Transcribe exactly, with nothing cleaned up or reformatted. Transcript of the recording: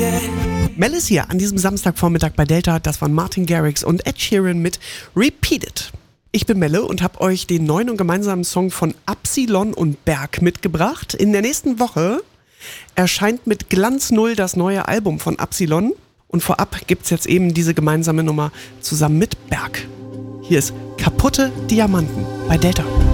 Mel ist hier an diesem Samstagvormittag bei Delta. Das waren Martin Garrix und Ed Sheeran mit Repeat It. Ich bin Melle und habe euch den neuen und gemeinsamen Song von Absilon und Berg mitgebracht. In der nächsten Woche erscheint mit Glanz Null das neue Album von Absilon. Und vorab gibt's jetzt eben diese gemeinsame Nummer zusammen mit Berg. Hier ist Kaputte Diamanten bei Delta.